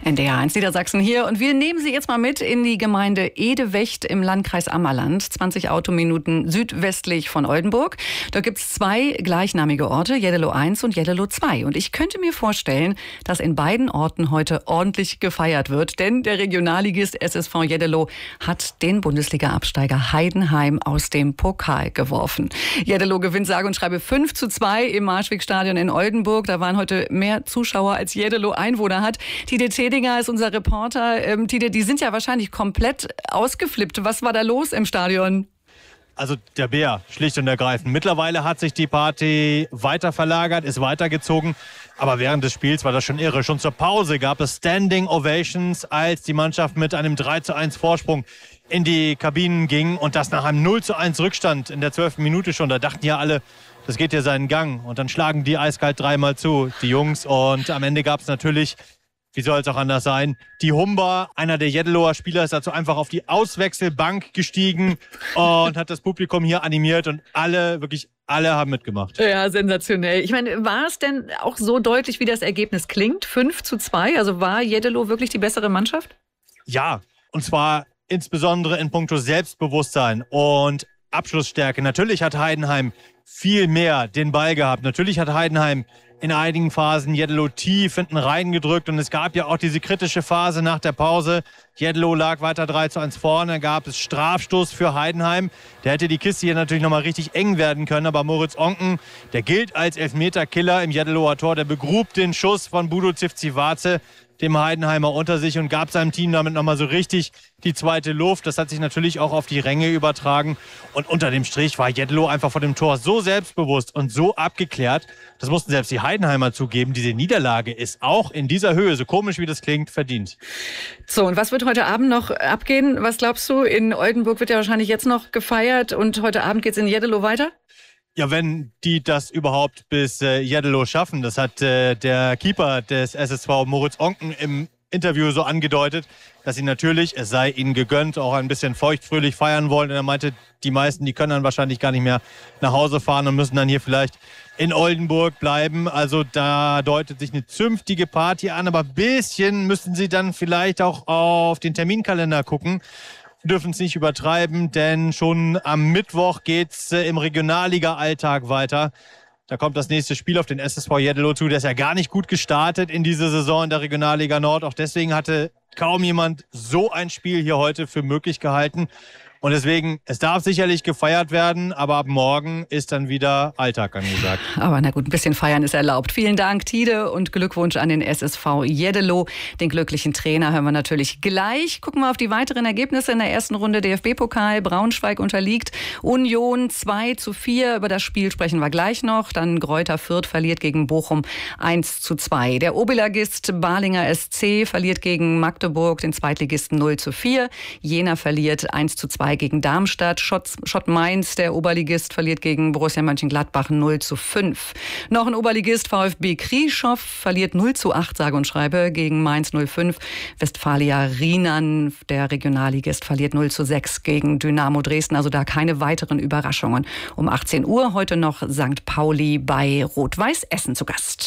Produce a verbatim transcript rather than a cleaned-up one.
N D R eins Niedersachsen hier und wir nehmen Sie jetzt mal mit in die Gemeinde Edewecht im Landkreis Ammerland, zwanzig Autominuten südwestlich von Oldenburg. Dort gibt es zwei gleichnamige Orte, Jeddelo eins und Jeddelo zwei. Und ich könnte mir vorstellen, dass in beiden Orten heute ordentlich gefeiert wird, denn der Regionalligist S S V Jeddelo hat den Bundesliga-Absteiger Heidenheim aus dem Pokal geworfen. Jeddelo gewinnt sage und schreibe fünf zu zwei im Marschwegstadion in Oldenburg. Da waren heute mehr Zuschauer als Jeddelo Einwohner hat. Tide Zedinger ist unser Reporter. Ähm, Tide, die sind ja wahrscheinlich komplett ausgeflippt. Was war da los im Stadion? Also der Bär, schlicht und ergreifend. Mittlerweile hat sich die Party weiter verlagert, ist weitergezogen. Aber während des Spiels war das schon irre. Schon zur Pause gab es Standing Ovations, als die Mannschaft mit einem drei zu eins Vorsprung in die Kabinen ging. Und das nach einem null zu eins Rückstand in der zwölften Minute schon. Da dachten ja alle, das geht ja seinen Gang. Und dann schlagen die eiskalt dreimal zu, die Jungs. Und am Ende gab es natürlich, wie soll es auch anders sein, die Humber, einer der Jeddeloer Spieler, ist dazu einfach auf die Auswechselbank gestiegen und hat das Publikum hier animiert und alle, wirklich alle haben mitgemacht. Ja, sensationell. Ich meine, war es denn auch so deutlich, wie das Ergebnis klingt? fünf zu zwei, also war Jeddelo wirklich die bessere Mannschaft? Ja, und zwar insbesondere in puncto Selbstbewusstsein und Abschlussstärke. Natürlich hat Heidenheim viel mehr den Ball gehabt. Natürlich hat Heidenheim in einigen Phasen Jeddelo tief hinten reingedrückt und es gab ja auch diese kritische Phase nach der Pause. Jeddelo lag weiter drei zu eins vorne, gab es Strafstoß für Heidenheim. Der hätte die Kiste hier natürlich nochmal richtig eng werden können, aber Moritz Onken, der gilt als Elfmeterkiller im Jeddeloer Tor, der begrub den Schuss von Budo Zivcivace, dem Heidenheimer, unter sich und gab seinem Team damit nochmal so richtig die zweite Luft. Das hat sich natürlich auch auf die Ränge übertragen. Und unter dem Strich war Jeddelo einfach vor dem Tor so selbstbewusst und so abgeklärt, das mussten selbst die Heidenheimer zugeben. Diese Niederlage ist auch in dieser Höhe, so komisch wie das klingt, verdient. So, und was wird heute Abend noch abgehen? Was glaubst du? In Oldenburg wird ja wahrscheinlich jetzt noch gefeiert und heute Abend geht es in Jeddelo weiter? Ja, wenn die das überhaupt bis äh, Jeddelo schaffen. Das hat äh, der Keeper des S S V, Moritz Onken, im Interview so angedeutet, dass sie natürlich, es sei ihnen gegönnt, auch ein bisschen feuchtfröhlich feiern wollen. Und er meinte, die meisten, die können dann wahrscheinlich gar nicht mehr nach Hause fahren und müssen dann hier vielleicht in Oldenburg bleiben. Also da deutet sich eine zünftige Party an, aber ein bisschen müssen sie dann vielleicht auch auf den Terminkalender gucken. Dürfen es nicht übertreiben, denn schon am Mittwoch geht's äh, im Regionalliga-Alltag weiter. Da kommt das nächste Spiel auf den S S V Jeddelo zu. Der ist ja gar nicht gut gestartet in diese Saison in der Regionalliga Nord. Auch deswegen hatte kaum jemand so ein Spiel hier heute für möglich gehalten. Und deswegen, es darf sicherlich gefeiert werden, aber ab morgen ist dann wieder Alltag angesagt. Aber na gut, ein bisschen feiern ist erlaubt. Vielen Dank, Tide, und Glückwunsch an den S S V Jeddelo. Den glücklichen Trainer hören wir natürlich gleich. Gucken wir auf die weiteren Ergebnisse in der ersten Runde D F B-Pokal. Braunschweig unterliegt Union zwei zu vier. Über das Spiel sprechen wir gleich noch. Dann Greuther Fürth verliert gegen Bochum eins zu zwei. Der Oberligist Balinger S C verliert gegen Magdeburg, den Zweitligisten null zu vier. Jena verliert eins zu zwei gegen Darmstadt. Schott, Schott Mainz, der Oberligist, verliert gegen Borussia Mönchengladbach null zu fünf. Noch ein Oberligist, VfB Krieschow, verliert null zu acht, sage und schreibe, gegen Mainz null fünf. Westfalia Rienan, der Regionalligist, verliert null zu sechs gegen Dynamo Dresden. Also da keine weiteren Überraschungen. Um achtzehn Uhr heute noch Sankt Pauli bei Rot-Weiß Essen zu Gast.